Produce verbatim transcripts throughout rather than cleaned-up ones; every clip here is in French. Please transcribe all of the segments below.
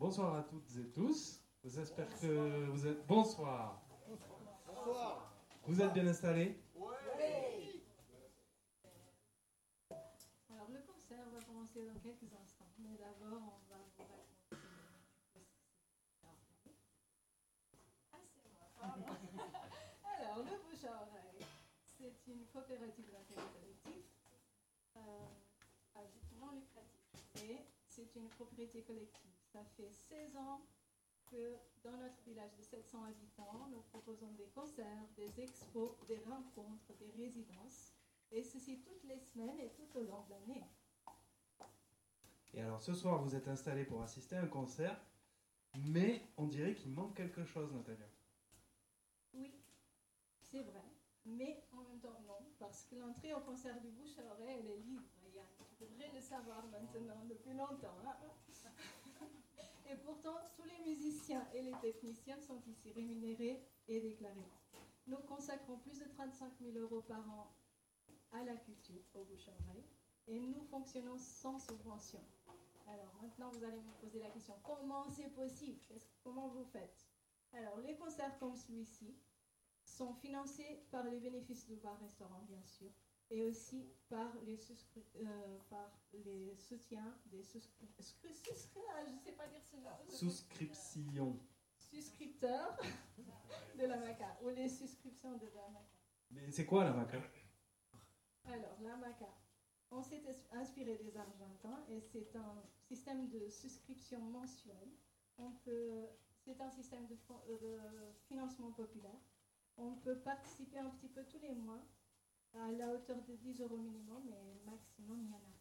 Bonsoir à toutes et tous. J'espère que vous êtes... Bonsoir. Bonsoir. Vous êtes bien installés? Oui. Alors le concert va commencer dans quelques instants, mais d'abord on va vous raconter Ah c'est moi, pardon. Alors le bouche à oreille, c'est une coopérative d'intérêt collectif euh, à but non lucratif et c'est une propriété collective. Ça fait seize ans que dans notre village de sept cents habitants, nous proposons des concerts, des expos, des rencontres, des résidences, et ceci toutes les semaines et tout au long de l'année. Et alors ce soir, vous êtes installés pour assister à un concert, mais on dirait qu'il manque quelque chose, Natalia. Oui, c'est vrai, mais en même temps non, parce que l'entrée au concert du bouche à oreille, elle est libre, Yann. Tu devrais le savoir maintenant, depuis longtemps. Hein. Et pourtant, tous les musiciens et les techniciens sont ici rémunérés et déclarés. Nous consacrons plus de trente-cinq mille euros par an à la culture, au bouche à oreille, et nous fonctionnons sans subvention. Alors maintenant, vous allez me poser la question, comment c'est possible? Comment vous faites? Alors, les concerts comme celui-ci sont financés par les bénéfices du bar-restaurant, bien sûr, et aussi par les, souscri- euh, par les soutiens des souscri- souscri- souscri- je ne sais pas dire ce genre. Souscription. Souscripteurs de la MACA, ou les souscriptions de la MACA. Mais c'est quoi la MACA? Alors, la MACA, on s'est inspiré des Argentins et c'est un système de souscription mensuelle. On peut, c'est un système de, de financement populaire. On peut participer un petit peu tous les mois à la hauteur de dix euros minimum, mais maximum, il n'y en a pas.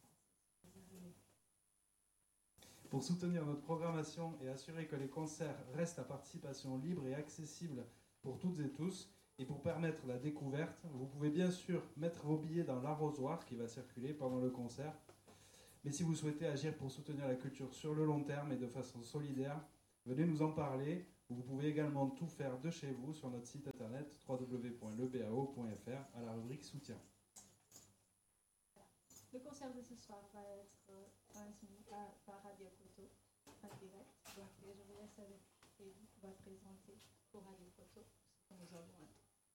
Pour soutenir notre programmation et assurer que les concerts restent à participation libre et accessible pour toutes et tous, et pour permettre la découverte, vous pouvez bien sûr mettre vos billets dans l'arrosoir qui va circuler pendant le concert. Mais si vous souhaitez agir pour soutenir la culture sur le long terme et de façon solidaire, venez nous en parler. Vous pouvez également tout faire de chez vous sur notre site internet w w w point le bao point f r à la rubrique soutien. Le concert de ce soir va être transmis par Radio Koto en direct. Donc je vous laisse avec et va présenter pour Radio Koto ce que nous avons.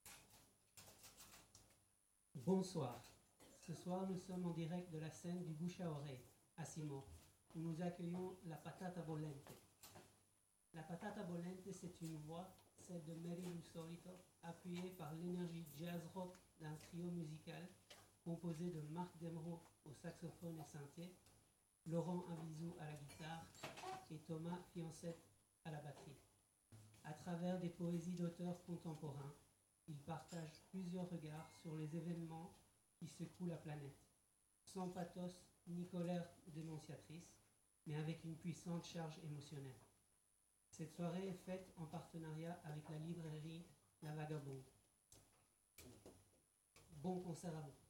Bonsoir. Ce soir, nous sommes en direct de la scène du bouche à oreille, à Simon, où nous accueillons la Patata Bollente. La Patata Bollente, c'est une voix, celle de Mary Lou Solito, appuyée par l'énergie jazz-rock d'un trio musical composé de Marc Demro au saxophone et synthé, Laurent Abizou à la guitare et Thomas Fiancette à la batterie. À travers des poésies d'auteurs contemporains, ils partagent plusieurs regards sur les événements qui secouent la planète, sans pathos ni colère dénonciatrice, mais avec une puissante charge émotionnelle. Cette soirée est faite en partenariat avec la librairie La Vagabonde. Bon concert à vous.